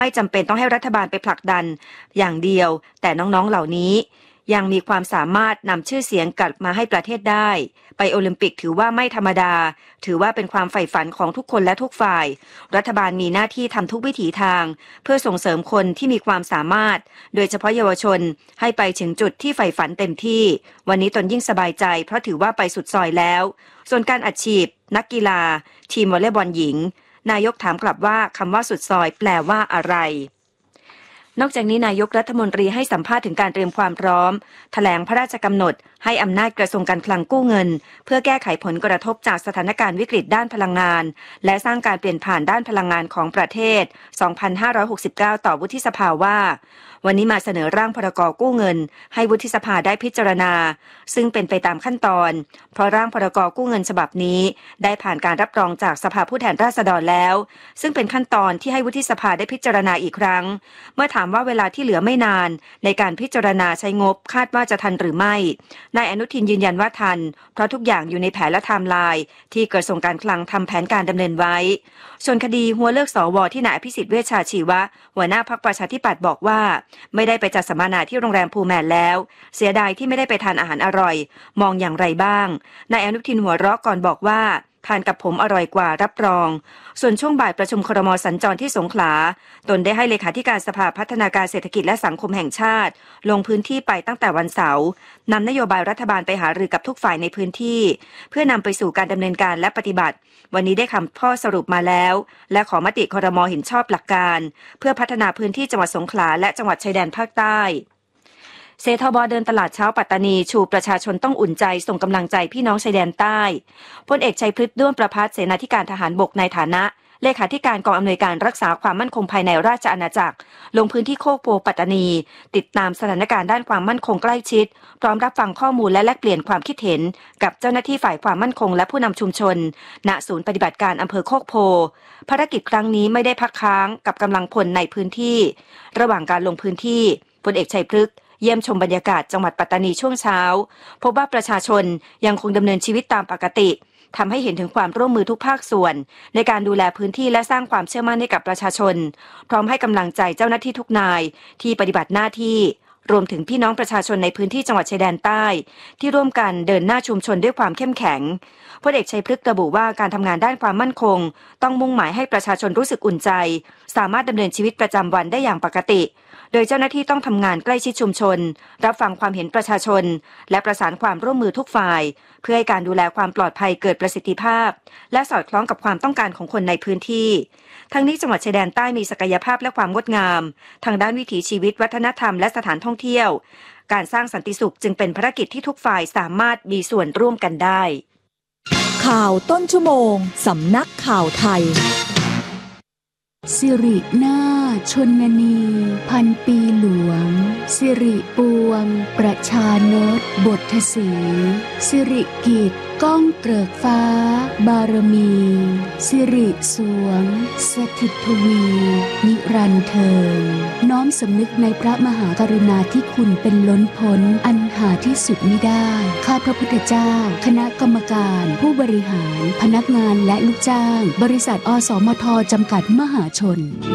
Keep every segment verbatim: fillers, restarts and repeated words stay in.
ไม่จำเป็นต้องให้รัฐบาลไปผลักดันอย่างเดียวแต่น้องๆเหล่านี้ยังมีความสามารถนำชื่อเสียงกลับมาให้ประเทศได้ไปโอลิมปิกถือว่าไม่ธรรมดาถือว่าเป็นความใฝ่ฝันของทุกคนและทุกฝ่ายรัฐบาลมีหน้าที่ทำทุกวิถีทางเพื่อส่งเสริมคนที่มีความสามารถโดยเฉพาะเยาวชนให้ไปถึงจุดที่ใฝ่ฝันเต็มที่วันนี้ตนยิ่งสบายใจเพราะถือว่าไปสุดซอยแล้วส่วนการอัดฉีดนักกีฬาทีมวอลเลย์บอลหญิงนายกถามกลับว่าคำว่าสุดซอยแปลว่าอะไรนอกจากนี้นายกรัฐมนตรีให้สัมภาษณ์ถึงการเตรียมความพร้อมแถลงพระราชกำหนดให้อำนาจกระทรวงการคลังกู้เงินเพื่อแก้ไขผลกระทบจากสถานการณ์วิกฤตด้านพลังงานและสร้างการเปลี่ยนผ่านด้านพลังงานของประเทศสองพันห้าร้อยหกสิบเก้าต่อวุฒิสภาว่าวันนี้มาเสนอร่างพรกกู้เงินให้วุฒิสภาได้พิจารณาซึ่งเป็นไปตามขั้นตอนเพราะร่างพรกกู้เงินฉบับนี้ได้ผ่านการรับรองจากสภาผู้แทนราษฎรแล้วซึ่งเป็นขั้นตอนที่ให้วุฒิสภาได้พิจารณาอีกครั้งเมื่อถามว่าเวลาที่เหลือไม่นานในการพิจารณาใช้งบคาดว่าจะทันหรือไม่นายอนุทินยืนยันว่าทันเพราะทุกอย่างอยู่ในแผนและไทม์ไลน์ที่กระทรวงการคลังทำแผนการดำเนินไว้ส่วนคดีหัวเลือกสวที่นายอภิสิทธิ์เวชชาชีวะหัวหน้าพรรคประชาธิปัตย์บอกว่าไม่ได้ไปจัดสัมมนาที่โรงแรมพูแมนแล้วเสียดายที่ไม่ได้ไปทานอาหารอร่อยมองอย่างไรบ้างนายอนุทินหัวเราะก่อนบอกว่าทานกับผมอร่อยกว่ารับรองส่วนช่วงบ่ายประชุมครม.สัญจรที่สงขลาตนได้ให้เลขาธิการสภาพัฒนาการเศรษฐกิจและสังคมแห่งชาติลงพื้นที่ไปตั้งแต่วันเสาร์นำนโยบายรัฐบาลไปหารือกับทุกฝ่ายในพื้นที่เพื่อนำไปสู่การดำเนินการและปฏิบัติวันนี้ได้คำข้อสรุปมาแล้วและขอมติครม.เห็นชอบหลักการเพื่อพัฒนาพื้นที่จังหวัดสงขลาและจังหวัดชายแดนภาคใต้เสทบเดินตลาดเช้าปัตตานีชูประชาชนต้องอุ่นใจส่งกำลังใจพี่น้องชายแดนใต้พลเอกชัยพฤทธิ์ด้วงประภัสเสนาธิการทหารบกในฐานะเลขาธิการกองอำนวยการรักษาความมั่นคงภายในราชอาณาจักรลงพื้นที่โคกโพปัตตานีติดตามสถานการณ์ด้านความมั่นคงใกล้ชิดพร้อมรับฟังข้อมูลและแลกเปลี่ยนความคิดเห็นกับเจ้าหน้าที่ฝ่ายความมั่นคงและผู้นำชุมชนณศูนย์ปฏิบัติการอำเภอโคกโพภารกิจครั้งนี้ไม่ได้พักค้างกับกำลังพลในพื้นที่ระหว่างการลงพื้นที่พลเอกชัยพฤกษ์เยี่ยมชมบรรยากาศจังหวัดปัตตานีช่วงเช้าพบว่าประชาชนยังคงดำเนินชีวิตตามปกติทำให้เห็นถึงความร่วมมือทุกภาคส่วนในการดูแลพื้นที่และสร้างความเชื่อมั่นให้กับประชาชนพร้อมให้กำลังใจเจ้าหน้าที่ทุกนายที่ปฏิบัติหน้าที่รวมถึงพี่น้องประชาชนในพื้นที่จังหวัดชายแดนใต้ที่ร่วมกันเดินหน้าชุมชนด้วยความเข้มแข็งพลเอกชัยพฤกษ์ระบุว่าการทำงานด้านความมั่นคงต้องมุ่งหมายให้ประชาชนรู้สึกอุ่นใจสามารถดำเนินชีวิตประจำวันได้อย่างปกติโดยเจ้าหน้าที่ต้องทำงานใกล้ชิดชุมชนรับฟังความเห็นประชาชนและประสานความร่วมมือทุกฝ่ายเพื่อให้การดูแลความปลอดภัยเกิดประสิทธิภาพและสอดคล้องกับความต้องการของคนในพื้นที่ทั้งนี้จังหวัดชายแดนใต้มีศักยภาพและความงดงามทางด้านวิถีชีวิตวัฒนธรรมและสถานท่องเที่ยวการสร้างสันติสุขจึงเป็นภารกิจที่ทุกฝ่ายสามารถมีส่วนร่วมกันได้ข่าวต้นชั่วโมงสำนักข่าวไทยสิรินาชนนีพันปีหลวงสิริปวงประชานตบทสีสิริกิจก้องเกริกฟ้าบารมีสิริสวงสถิตทวีนิรันดร์เทิงน้อมสำนึกในพระมหากรุณาธิคุณเป็นล้นพ้นอันหาที่สุดมิได้ข้าพระพุทธเจ้าคณะกรรมการผู้บริหารพนักงานและลูกจ้างบริษัทอสมทจำกัดมหาชน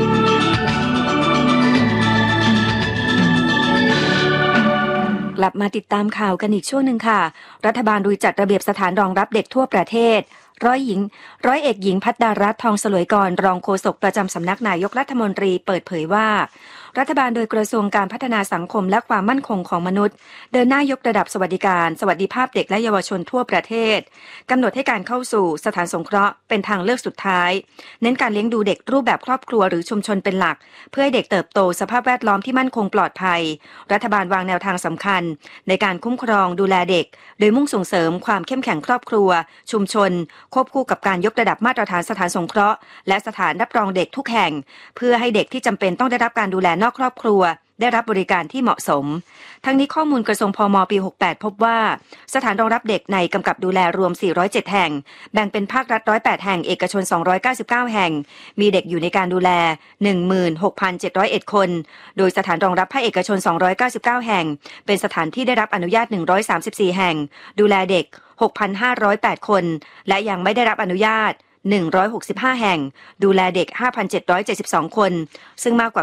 กลับมาติดตามข่าวกันอีกช่วงหนึ่งค่ะรัฐบาลรุยจัดระเบียบสถานรองรับเด็กทั่วประเทศร้อยหญิงร้อยเอกหญิงพัฒดารัตน์ทองสลวยกรรองโฆษกประจำสำนักนายกรัฐมนตรีเปิดเผยว่ารัฐบาลโดยกระทรวงการพัฒนาสังคมและความมั่นคงของมนุษย์เดินหน้ายกระดับสวัสดิการสวัสดิภาพเด็กและเยาวชนทั่วประเทศกำหนดให้การเข้าสู่สถานสงเคราะห์เป็นทางเลือกสุดท้ายเน้นการเลี้ยงดูเด็กรูปแบบครอบครัวหรือชุมชนเป็นหลักเพื่อให้เด็กเติบโตสภาพแวดล้อมที่มั่นคงปลอดภัยรัฐบาลวางแนวทางสำคัญในการคุ้มครองดูแลเด็กโดยมุ่งส่งเสริมความเข้มแข็งครอบครัวชุมชนควบคู่กับการยกระดับมาตรฐานสถานสงเคราะห์และสถานรับรองเด็กทุกแห่งเพื่อให้เด็กที่จำเป็นต้องได้รับการดูแลนอกครอบครัวได้รับบริการที่เหมาะสมทั้งนี้ข้อมูลกระทรวงพม.ปี หกสิบแปด พบว่าสถานรองรับเด็กในกำกับดูแลรวมสี่ร้อยเจ็ดแห่งแบ่งเป็นภาครัฐหนึ่งร้อยแปดแห่งเอกชนสองร้อยเก้าสิบเก้าแห่งมีเด็กอยู่ในการดูแล หนึ่งหมื่นหกพันเจ็ดร้อยเอ็ด คนโดยสถานรองรับภาคเอกชนสองร้อยเก้าสิบเก้าแห่งเป็นสถานที่ได้รับอนุญาตหนึ่งร้อยสามสิบสี่แห่งดูแลเด็ก หกพันห้าร้อยแปด คนและยังไม่ได้รับอนุญาตหนึ่งร้อยหกสิบห้าแห่งดูแลเด็ก ห้าพันเจ็ดร้อยเจ็ดสิบสอง คนซึ่งมากกว่า